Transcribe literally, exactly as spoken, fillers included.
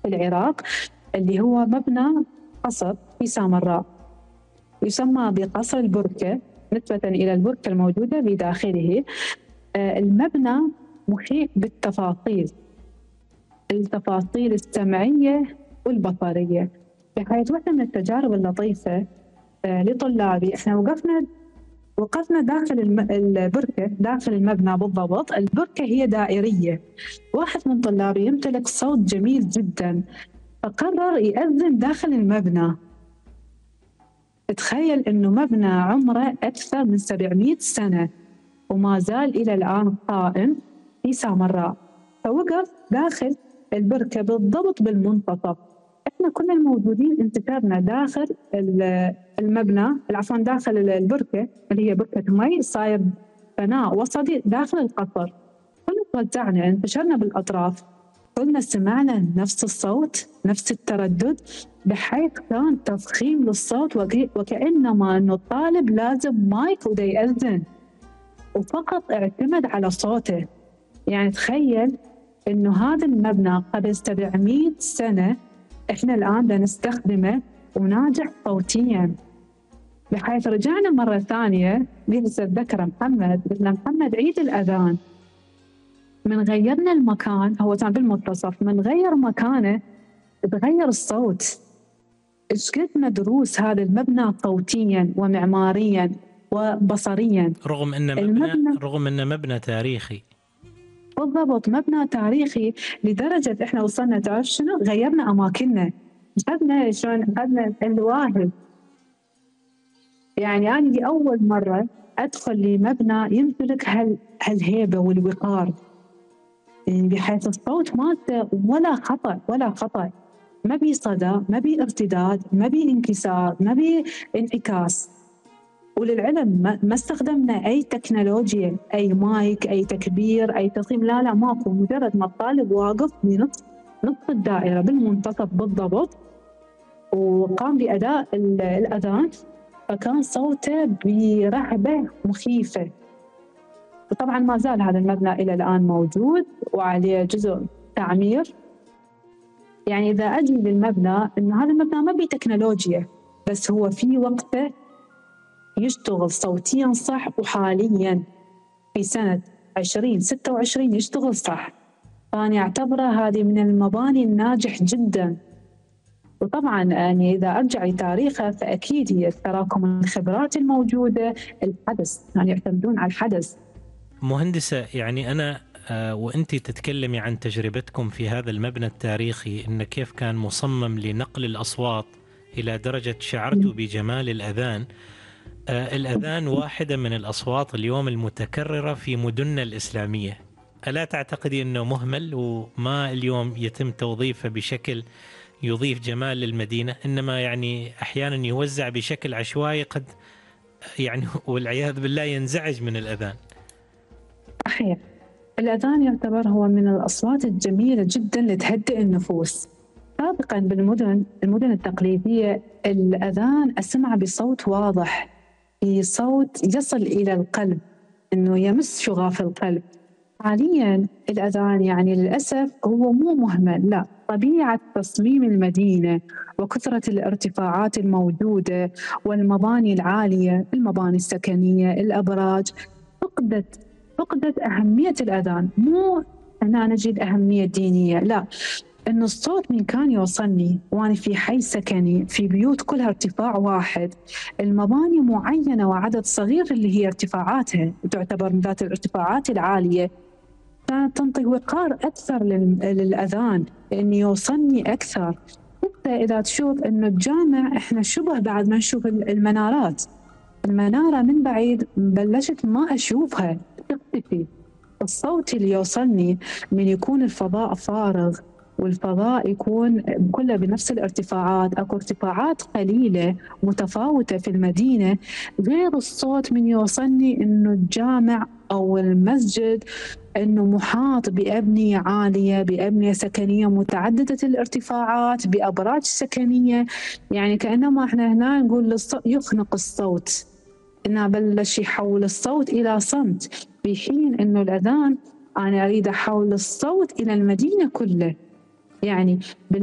في العراق، اللي هو مبنى قصر في سامراء يسمى بقصر البركة نسبة إلى البركة الموجودة بداخله. آه، المبنى محيط بالتفاصيل التفاصيل السمعية والبصرية، بحيث واحدة من التجارب اللطيفة آه، لطلابي احنا وقفنا وقفنا داخل الم... البركة داخل المبنى بالضبط. البركة هي دائرية. واحد من طلابي يمتلك صوت جميل جدا، فقرر يأذن داخل المبنى. تخيل انه مبنى عمره اكثر من سبعمئة سنة وما زال الى الان قائم في سامراء، فوقف داخل البركة بالضبط بالمنتصف. احنا كنا الموجودين انتشرنا داخل المبنى عفوا داخل البركة اللي هي بركة مي، صاير بناء وسطي داخل القصر. كنا توزعنا انتشرنا بالاطراف، كلنا سمعنا نفس الصوت نفس التردد، بحيث كان تضخيم للصوت وكأنما أنه الطالب لازم مايك ودا يأذن وفقط اعتمد على صوته. يعني تخيل أنه هذا المبنى قبل سبعمئة سنة إحنا الآن نستخدمه وناجح صوتيا. بحيث رجعنا مرة ثانية لسه ذكر محمد، قلنا محمد عيد الأذان، من غيرنا المكان، هو كان بالمنتصف، من غير مكانه تغير الصوت. ايش قد مدروس هذا المبنى صوتيا ومعماريا وبصريا، رغم انه مبنى رغم انه مبنى تاريخي. بالضبط، مبنى تاريخي لدرجه احنا وصلنا تعرف شنو؟ غيرنا اماكننا، اخذنا شلون اخذنا الواهب. يعني انا دي اول مره ادخل لمبنى يمتلك هال هالهيبه والوقار، يعني بحيث الصوت مالته ولا خطأ ولا خطأ، ما بي صدى، ما بي ارتداد، ما بي انكسار، ما بي انعكاس. وللعلم ما استخدمنا اي تكنولوجيا، اي مايك، اي تكبير، اي تضخيم، لا لا ماكو. مجرد ما الطالب واقف بنص نصف الدائره بالمنتصف بالضبط وقام باداء الاذان، فكان صوته برهبه مخيفه. وطبعا ما زال هذا المبنى الى الان موجود وعليه جزء تعمير. يعني اذا اجي للمبنى انه هذا المبنى ما بيه تكنولوجيا، بس هو في وقته يشتغل صوتيا صح، وحاليا في سنه عشرين ستة وعشرين يشتغل صح. فانا اعتبره هذه من المباني الناجح جدا. وطبعا يعني اذا ارجع لتاريخه فاكيد هي تراكم الخبرات الموجوده، الحدث يعني يعتمدون على الحدث. مهندسه، يعني انا آه وانت تتكلمي عن تجربتكم في هذا المبنى التاريخي، ان كيف كان مصمم لنقل الاصوات الى درجه شعرتوا بجمال الاذان. آه الاذان واحده من الاصوات اليوم المتكرره في مدننا الاسلاميه. الا تعتقدي انه مهمل وما اليوم يتم توظيفه بشكل يضيف جمال للمدينه، انما يعني احيانا يوزع بشكل عشوائي قد يعني والعياذ بالله ينزعج من الاذان؟ صحيح، الأذان يعتبر هو من الأصوات الجميلة جدا لتهدئ النفوس. سابقا بالمدن المدن التقليدية الأذان أسمع بصوت واضح، بصوت يصل إلى القلب، إنه يمس شغاف القلب. حاليا الأذان يعني للأسف هو مو مهمل، لا، طبيعة تصميم المدينة وكثرة الارتفاعات الموجودة والمباني العالية، المباني السكنية، الأبراج، فقدت فقدت أهمية الأذان. مو هنا نجي الأهمية الدينية، لا، إنه الصوت من كان يوصلني وأنا في حي سكني في بيوت كلها ارتفاع واحد، المباني معينة وعدد صغير اللي هي ارتفاعاتها تعتبر من ذات الارتفاعات العالية، كانت تنطي وقار أكثر للأذان، إنه يوصلني أكثر. حتى إذا تشوف إنه الجامع إحنا شبه بعد ما نشوف المنارات، المنارة من بعيد بلشت ما أشوفها، تختفي. الصوت اللي يوصلني من يكون الفضاء فارغ والفضاء يكون كله بنفس الارتفاعات، اكو ارتفاعات قليله متفاوته في المدينه، غير الصوت من يوصلني انه الجامع او المسجد انه محاط بابنيه عاليه، بابنيه سكنيه متعدده الارتفاعات، بابراج سكنيه. يعني كانما احنا هنا نقول يخنق الصوت، انه بلش يحول الصوت الى صمت، في حين انه الاذان انا اريد احول الصوت الى المدينه كله. يعني